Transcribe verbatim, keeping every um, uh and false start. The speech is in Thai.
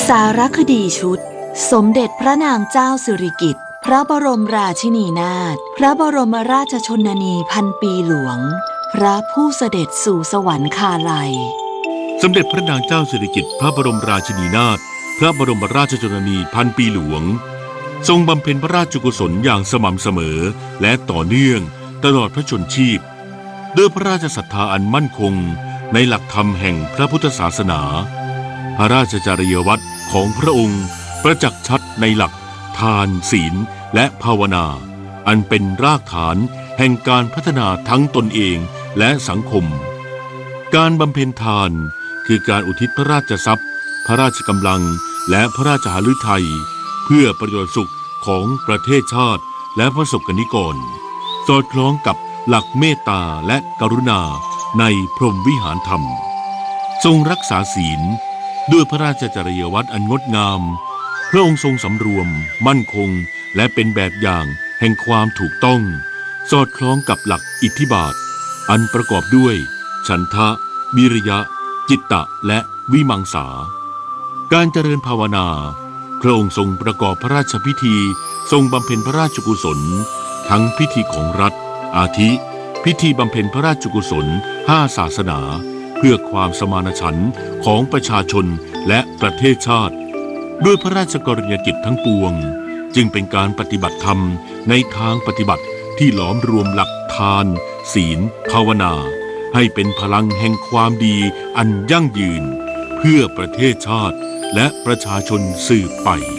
สารคดีชุดสมเด็จพระนางเจ้าสิริกิติ์พระบรมราชินีนาถพระบรมราชชนนีพันปีหลวงพระผู้เสด็จสู่สวรรคาลัยสมเด็จพระนางเจ้าสิริกิติ์พระบรมราชินีนาถพระบรมราชชนนีพันปีหลวงทรงบำเพ็ญพระราชกุศลอย่างสม่ำเสมอและต่อเนื่องตลอดพระชนชีพด้วยพระราชศรัทธาอันมั่นคงในหลักธรรมแห่งพระพุทธศาสนาพระราชจริยวัตรของพระองค์ประจักษ์ชัดในหลักทานศีลและภาวนาอันเป็นรากฐานแห่งการพัฒนาทั้งตนเองและสังคมการบำเพ็ญทานคือการอุทิศพระราชทรัพย์พระราชกำลังและพระราชหฤทัยเพื่อประโยชน์สุขของประเทศชาติและพระสงฆ์นิกรสอดคล้องกับหลักเมตตาและกรุณาในพรหมวิหารธรรมทรงรักษาศีลด้วยพระราชจริยวัตรอันงดงามพระองค์ทรงสำรวมมั่นคงและเป็นแบบอย่างแห่งความถูกต้องสอดคล้องกับหลักอิทธิบาทอันประกอบด้วยฉันทะวิริยะจิตตะและวิมังสาการเจริญภาวนาพระองค์ทรงประกอบพระราชพิธีทรงบำเพ็ญพระราชกุศลทั้งพิธีของรัฐอาทิพิธีบำเพ็ญพระราชกุศลห้าศาสนาเพื่อความสมานฉันท์ของประชาชนและประเทศชาติด้วยพระราชกรณียกิจทั้งปวงจึงเป็นการปฏิบัติธรรมในทางปฏิบัติที่หลอมรวมหลักทานศีลภาวนาให้เป็นพลังแห่งความดีอันยั่งยืนเพื่อประเทศชาติและประชาชนสืบไป